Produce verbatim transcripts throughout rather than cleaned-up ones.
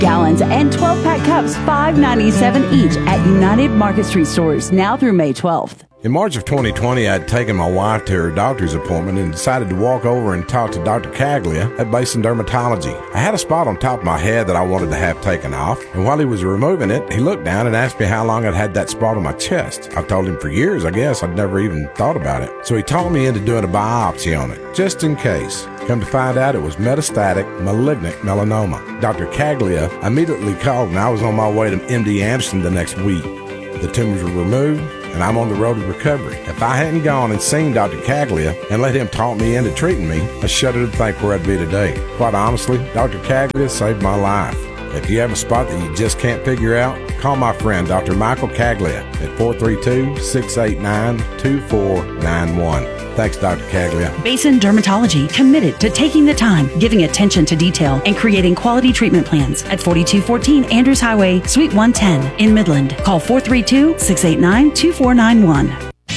Gallons and twelve-pack cups, five ninety-seven each at United Market Street stores now through May twelfth. In March of twenty twenty, I'd taken my wife to her doctor's appointment and decided to walk over and talk to Doctor Caglia at Basin Dermatology. I had a spot on top of my head that I wanted to have taken off, and while he was removing it, he looked down and asked me how long I'd had that spot on my chest. I told him for years, I guess. I'd never even thought about it. So he talked me into doing a biopsy on it, just in case. Come to find out it was metastatic malignant melanoma. Doctor Caglia immediately called, and I was on my way to M D Anderson the next week. The tumors were removed, and I'm on the road to recovery. If I hadn't gone and seen Doctor Caglia and let him talk me into treating me, I shudder to think where I'd be today. Quite honestly, Doctor Caglia saved my life. If you have a spot that you just can't figure out, call my friend Doctor Michael Caglia at four three two, six eight nine, two four nine one. Thanks, Doctor Caglia. Basin Dermatology, committed to taking the time, giving attention to detail, and creating quality treatment plans at forty-two fourteen Andrews Highway, Suite one ten in Midland. Call four three two, six eight nine, two four nine one.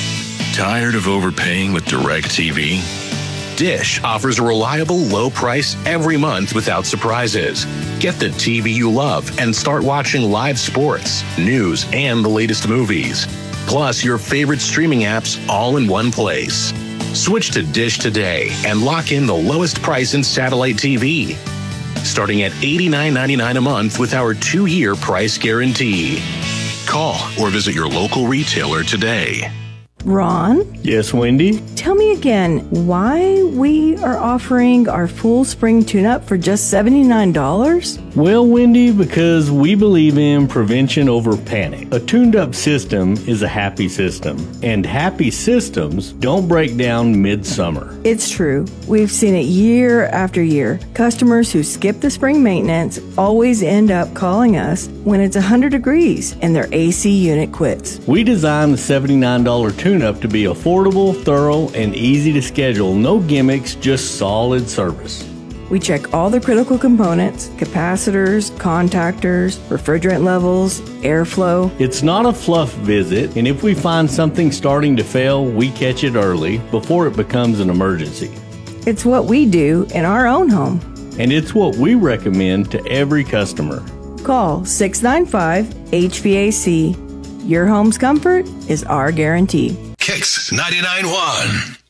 Tired of overpaying with DirecTV? Dish offers a reliable, low price every month without surprises. Get the T V you love and start watching live sports, news, and the latest movies. Plus your favorite streaming apps all in one place. Switch to Dish today and lock in the lowest price in satellite T V. Starting at eighty-nine ninety-nine a month with our two-year price guarantee. Call or visit your local retailer today. Ron? Yes, Wendy? Tell me again why we are offering our full spring tune-up for just seventy-nine dollars? Well, Wendy, because we believe in prevention over panic. A tuned-up system is a happy system, and happy systems don't break down midsummer. It's true. We've seen it year after year. Customers who skip the spring maintenance always end up calling us when it's one hundred degrees and their A C unit quits. We designed the seventy-nine dollars tune-up to be affordable, thorough, and easy to schedule. No gimmicks, just solid service. We check all the critical components, capacitors, contactors, refrigerant levels, airflow. It's not a fluff visit, and if we find something starting to fail, we catch it early before it becomes an emergency. It's what we do in our own home. And it's what we recommend to every customer. Call six nine five H V A C. Your home's comfort is our guarantee. Kicks ninety-nine point one.